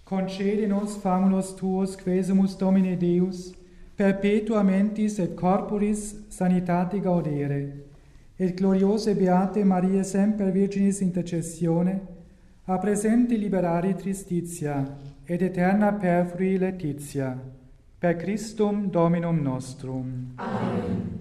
Concede nos famulus tuos, quesumus Domine Deus, perpetua mentis et corporis sanitate gaudere, et gloriose beate Maria semper Virginis intercessione, a presente liberari tristitia, et eterna perfrui laetitia, per Christum Dominum nostrum. Amen.